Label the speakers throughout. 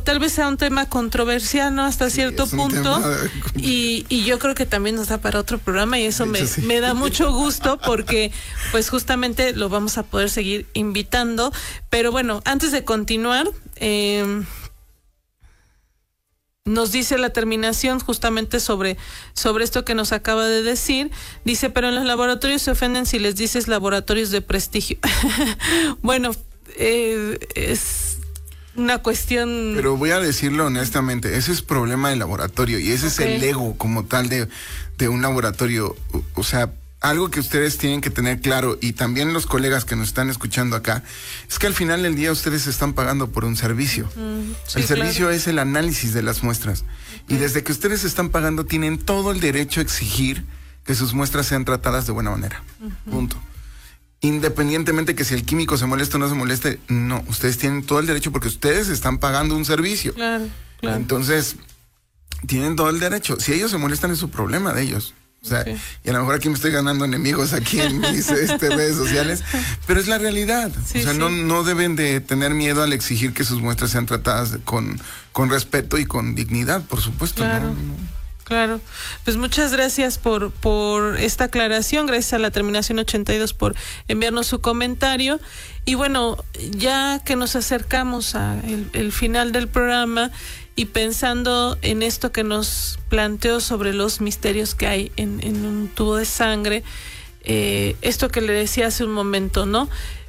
Speaker 1: tal vez sea un tema controversial, ¿no? Hasta cierto punto. Y yo creo que también nos da para otro programa y eso me da mucho gusto porque pues justamente lo vamos a poder seguir invitando. Pero bueno, antes de continuar, nos dice la terminación justamente sobre esto que nos acaba de decir. Dice, pero en los laboratorios se ofenden si les dices laboratorios de prestigio. Bueno, es una cuestión...
Speaker 2: Pero voy a decirlo honestamente, ese es problema del laboratorio y ese es el ego como tal de un laboratorio. O sea, algo que ustedes tienen que tener claro, y también los colegas que nos están escuchando acá, es que al final del día ustedes están pagando por un servicio. Sí, el servicio es el análisis de las muestras. Y desde que ustedes están pagando, tienen todo el derecho a exigir que sus muestras sean tratadas de buena manera. Punto. Independientemente que si el químico se moleste o no se moleste, no, ustedes tienen todo el derecho porque ustedes están pagando un servicio.
Speaker 1: Claro.
Speaker 2: Entonces, tienen todo el derecho. Si ellos se molestan, es su problema de ellos. O sea, y a lo mejor aquí me estoy ganando enemigos aquí en mis redes sociales, pero es la realidad. O sea, no deben de tener miedo al exigir que sus muestras sean tratadas con respeto y con dignidad, por supuesto.
Speaker 1: Claro. Claro, pues muchas gracias por esta aclaración, gracias a la terminación 82 por enviarnos su comentario. Y bueno, ya que nos acercamos a el final del programa y pensando en esto que nos planteó sobre los misterios que hay en un tubo de sangre, esto que le decía hace un momento, ¿no?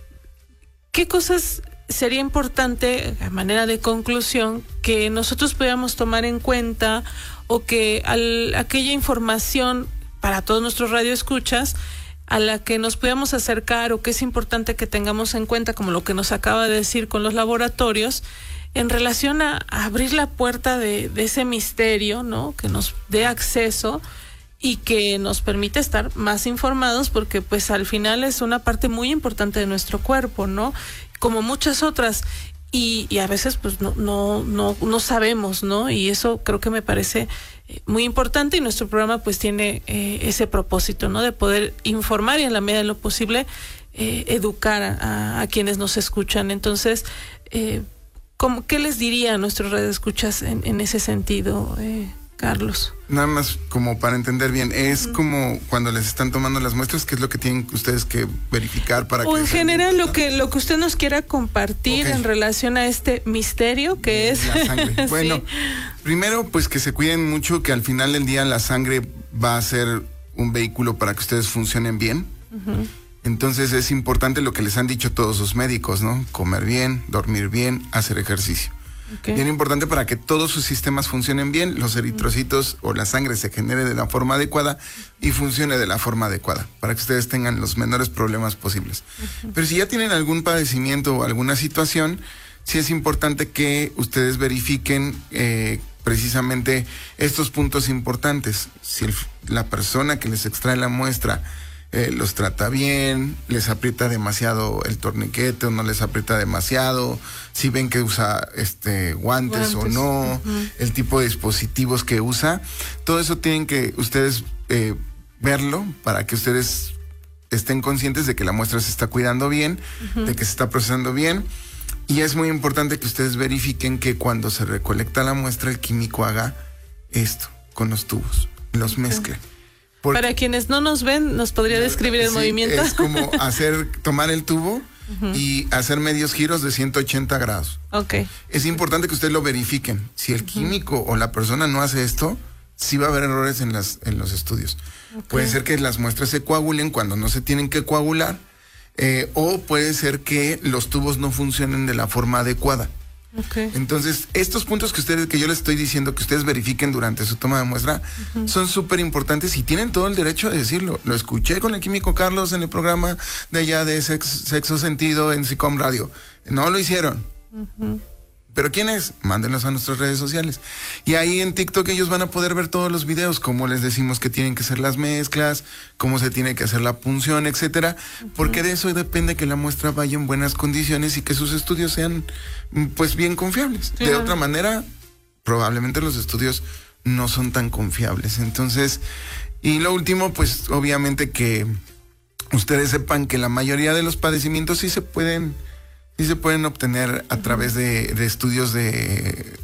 Speaker 1: ¿Qué cosas sería importante, a manera de conclusión, que nosotros podamos tomar en cuenta o que aquella información para todos nuestros radioescuchas a la que nos podamos acercar o que es importante que tengamos en cuenta, como lo que nos acaba de decir con los laboratorios, en relación a abrir la puerta de ese misterio, ¿no? Que nos dé acceso y que nos permite estar más informados, porque pues al final es una parte muy importante de nuestro cuerpo, ¿no? Como muchas otras. Y a veces pues no sabemos, ¿no? Y eso creo que me parece muy importante, y nuestro programa pues tiene ese propósito, ¿no? De poder informar y en la medida de lo posible educar a quienes nos escuchan. Entonces, ¿qué les diría a nuestros radioescuchas en ese sentido, Carlos?
Speaker 2: Nada más como para entender bien, es como cuando les están tomando las muestras, ¿qué es lo que tienen ustedes que verificar para
Speaker 1: o en general lo que usted nos quiera compartir en relación a este misterio que es
Speaker 2: la sangre? Bueno, primero pues que se cuiden mucho, que al final del día la sangre va a ser un vehículo para que ustedes funcionen bien. Entonces es importante lo que les han dicho todos los médicos, ¿no? Comer bien, dormir bien, hacer ejercicio. Bien importante para que todos sus sistemas funcionen bien, los eritrocitos o la sangre se genere de la forma adecuada y funcione de la forma adecuada, para que ustedes tengan los menores problemas posibles. Pero si ya tienen algún padecimiento o alguna situación, sí es importante que ustedes verifiquen precisamente estos puntos importantes. Si la persona que les extrae la muestra los trata bien, les aprieta demasiado el torniquete o no les aprieta demasiado, si ven que usa guantes o no, el tipo de dispositivos que usa, todo eso tienen que ustedes verlo para que ustedes estén conscientes de que la muestra se está cuidando bien, de que se está procesando bien. Y es muy importante que ustedes verifiquen que cuando se recolecta la muestra, el químico haga esto con los tubos, los mezcle.
Speaker 1: Para quienes no nos ven, ¿nos podría describir el movimiento?
Speaker 2: Es como tomar el tubo y hacer medios giros de 180 grados. Es importante que ustedes lo verifiquen. Si el químico o la persona no hace esto, sí va a haber errores en los estudios. Puede ser que las muestras se coagulen cuando no se tienen que coagular, o puede ser que los tubos no funcionen de la forma adecuada. Entonces, estos puntos que yo les estoy diciendo que ustedes verifiquen durante su toma de muestra son súper importantes y tienen todo el derecho de decirlo. Lo escuché con el químico Carlos en el programa de allá de Sexo Sentido en SICOM Radio. No lo hicieron. ¿Pero quién es? Mándenlos a nuestras redes sociales. Y ahí en TikTok ellos van a poder ver todos los videos, cómo les decimos que tienen que ser las mezclas, cómo se tiene que hacer la punción, etcétera. Porque de eso depende que la muestra vaya en buenas condiciones y que sus estudios sean, pues, bien confiables. De otra manera, probablemente los estudios no son tan confiables. Entonces, y lo último, pues, obviamente que ustedes sepan que la mayoría de los padecimientos sí se pueden obtener a través de estudios de